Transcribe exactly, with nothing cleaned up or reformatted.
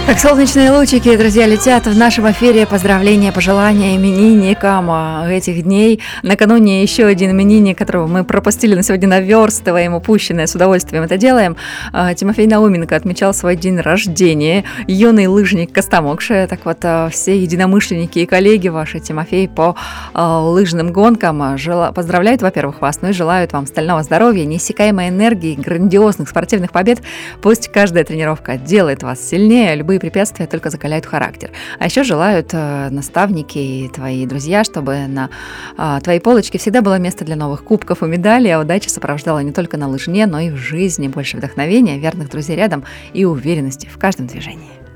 Как солнечные лучики, друзья, летят в нашем эфире поздравления, пожелания именинникам а, этих дней. Накануне еще один именинник, которого мы пропустили на сегодня, наверстываем упущенное, с удовольствием это делаем. А, Тимофей Науменко отмечал свой день рождения. Юный лыжник Костомукши. Так вот, а, все единомышленники и коллеги ваши, Тимофей, по а, лыжным гонкам жела... поздравляют, во-первых, вас, ну и желают вам стального здоровья, неиссякаемой энергии, грандиозных спортивных побед. Пусть каждая тренировка делает вас сильнее, любые препятствия только закаляют характер. А еще желают э, наставники и твои друзья, чтобы на э, твоей полочке всегда было место для новых кубков и медалей, а удача сопровождала не только на лыжне, но и в жизни. Больше вдохновения, верных друзей рядом и уверенности в каждом движении.